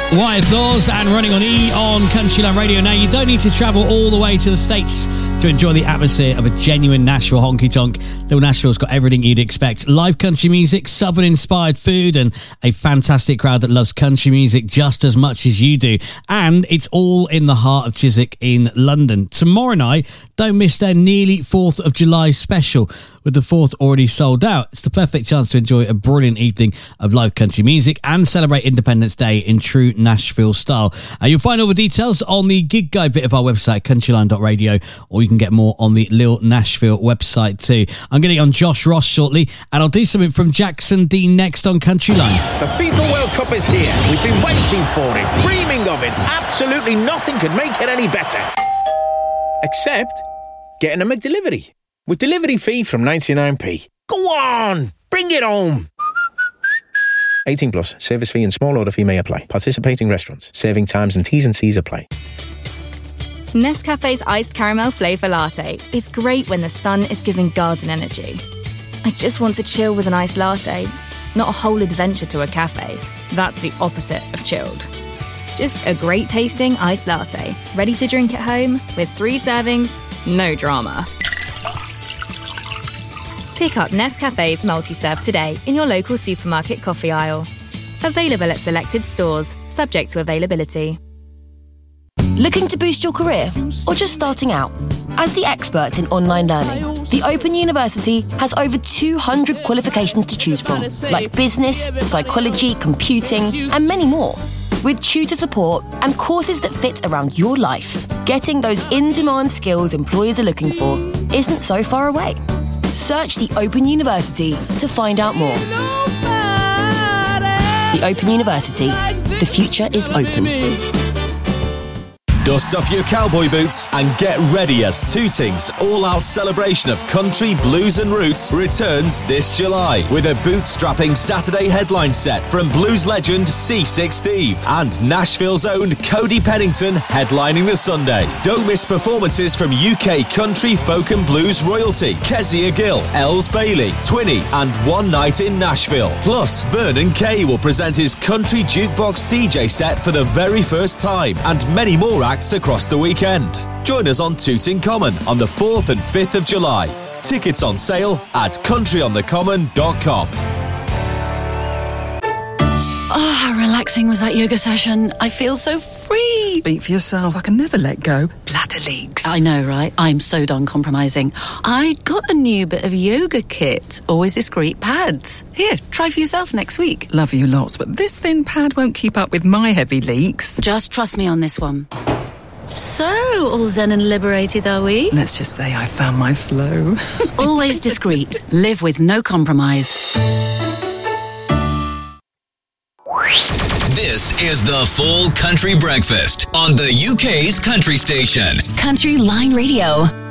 Wyeth Laws and Running on E on Countryline Radio. Now, you don't need to travel all the way to the States to enjoy the atmosphere of a genuine Nashville honky-tonk. Little Nashville's got everything you'd expect. Live country music, Southern-inspired food, and a fantastic crowd that loves country music just as much as you do. And it's all in the heart of Chiswick in London. Tomorrow night, don't miss their nearly 4th of July special. With the 4th already sold out, it's the perfect chance to enjoy a brilliant evening of live country music and celebrate Independence Day in true Nashville style. You'll find all the details on the gig guide bit of our website, countryline.radio, or you can get more on the Lil Nashville website too. I'm going to get on Josh Ross shortly, and I'll do something from Jackson Dean next on Countryline. The FIFA World Cup is here. We've been waiting for it, dreaming of it. Absolutely nothing could make it any better. Except getting a McDelivery. With delivery fee from 99p. Go on, bring it home. 18 plus, service fee and small order fee may apply. Participating restaurants, serving times and T's and C's apply. Nescafe's iced caramel flavour latte is great when the sun is giving garden energy. I just want to chill with an iced latte, not a whole adventure to a cafe. That's the opposite of chilled. Just a great tasting iced latte, ready to drink at home with 3 servings, no drama. Pick up Nescafe's multi-serve today in your local supermarket coffee aisle. Available at selected stores, subject to availability. Looking to boost your career or just starting out? As the experts in online learning, the Open University has over 200 qualifications to choose from, like business, psychology, computing, and many more. With tutor support and courses that fit around your life, getting those in-demand skills employers are looking for isn't so far away. Search the Open University to find out more. The Open University. The future is open. Dust off your cowboy boots and get ready as Tooting's all-out celebration of country, blues and roots returns this July with a boot-strapping Saturday headline set from blues legend C6 Steve and Nashville's own Cody Pennington headlining the Sunday. Don't miss performances from UK country, folk and blues royalty, Kezia Gill, Els Bailey, Twinny and One Night in Nashville. Plus, Vernon Kay will present his country jukebox DJ set for the very first time and many more acts across the weekend. Join us on Tooting Common on the 4th and 5th of July. Tickets on sale at countryonthecommon.com. Oh, how relaxing was that yoga session. I feel so free. Speak for yourself. I can never let go. Bladder leaks. I know, right? I'm so done compromising. I got a new bit of yoga kit. Always discreet pads. Here, try for yourself next week. Love you lots, but this thin pad won't keep up with my heavy leaks. Just trust me on this one. So, all zen and liberated, are we? Let's just say I found my flow. Always discreet. Live with no compromise. This is the Full Country Breakfast on the UK's country station. Countryline Radio.